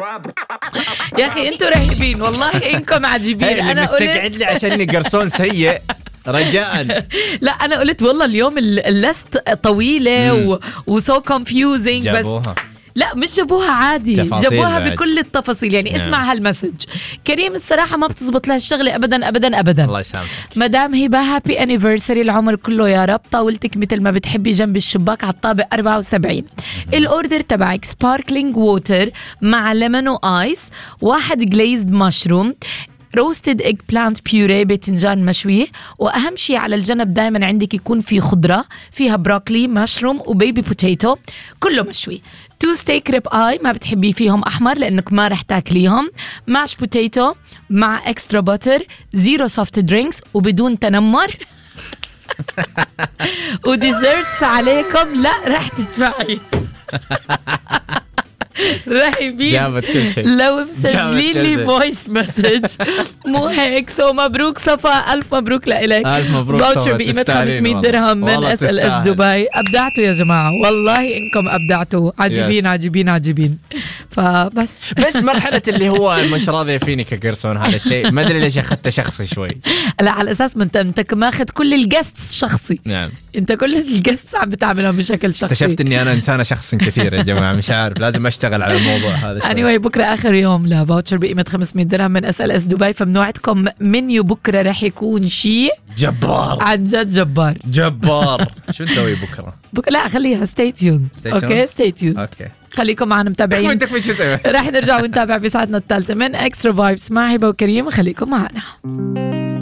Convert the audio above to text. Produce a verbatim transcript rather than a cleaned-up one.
يا أخي أنتوا رهيبين والله، إنكم عجيبين. أنا مستقعد لي عشاني قرصون سيء رجاء. لا أنا قلت والله اليوم اللست طويلة و... وسو كونفيوزنج، بس لا مش جابوها عادي، جابوها بعد. بكل التفاصيل يعني. نعم. اسمع هالمسج كريم، الصراحة ما بتزبط لها الشغلة أبدا أبدا أبدا. الله يسامحك مدام هبة، هابي أنيفرساري العمر كله يا رب، طاولتك مثل ما بتحبي جنب الشباك على الطابق أربعة وسبعين. الأوردر تبعك سباركلينج ووتر مع ليمون وآيس، واحد جليزد مشروم، روستد إيج بلانت بيوري باذنجان مشوي، وأهم شيء على الجنب دايما عندك يكون في خضرة فيها بروكلي مشروم وبيبي بوتيتو كله مشوي. تو ستيك ريب آي ما بتحبي فيهم أحمر لأنك ما رح تاكليهم، ماش بوتيتو مع إكسترا باتر، زيرو سوفت درينكس وبدون تنمر وديزرتس عليكم لا رح تدفعي. رهيبين، جابت كل شيء. لو مسجلين لي فويس مسج مو هيك. سو مبروك صفا، ألف مبروك لإلك، ألف مبروك. فاوتشر بقيمة خمسمية درهم من اس ال اس دبي. أبدعتوا يا جماعة والله، إنكم أبدعتوا، عجيبين yes. عجيبين عجيبين. فبس بس مرحلة اللي هو مش راضي فيني كقرصون هذا الشيء، ما أدري ليش أخذته شخصي شوي. لا على أساس ما أنت أنت ماخذ كل الجست شخصي. نعم. أنت كل الجست عم بتعملهم بشكل شخصي. اكتشفت إني أنا إنسانة شخص كثير يا جماعة، مش عارف لازم أشتغل على الموضوع هذا شوي. anyway بكرة آخر يوم لفاوتشر بقيمة خمسمية درهم من اس ال اس دبي، فمنوعدكم منيو بكرة رح يكون شيء جبار، عن جد جبار جبار. شو نسوي بكرة؟ بكرة لا خليها stay tuned. اوكي stay tuned. اوكي خليكم معنا متابعين. رح نرجع ونتابع بساعتنا الثالثة من اكسترا فايبس مع هبة وكريم، خليكم معنا.